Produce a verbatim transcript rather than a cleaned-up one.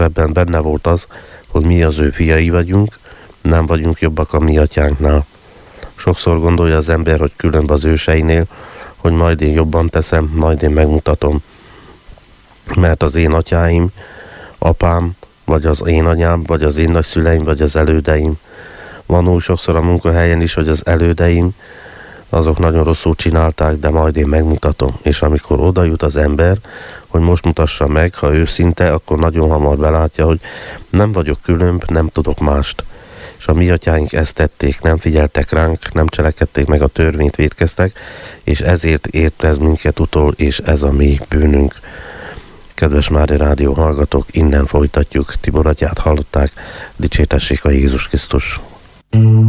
ebben benne volt az, hogy mi az ő fiai vagyunk, nem vagyunk jobbak a mi atyánknál. Sokszor gondolja az ember, hogy különb az őseinél, hogy majd én jobban teszem, majd én megmutatom. Mert az én atyáim, apám, vagy az én anyám, vagy az én nagyszüleim, vagy az elődeim. Van úgy sokszor a munkahelyen is, hogy az elődeim, azok nagyon rosszul csinálták, de majd én megmutatom. És amikor oda jut az ember, hogy most mutassa meg, ha őszinte, akkor nagyon hamar belátja, hogy nem vagyok különb, nem tudok mást. És a mi atyáink ezt tették, nem figyeltek ránk, nem cselekedték meg a törvényt, vétkeztek, és ezért ért ez minket utol, és ez a mi bűnünk. Kedves Mária Rádió hallgatók, innen folytatjuk. Tibor atyát hallották, dicsértessék a Jézus Krisztus.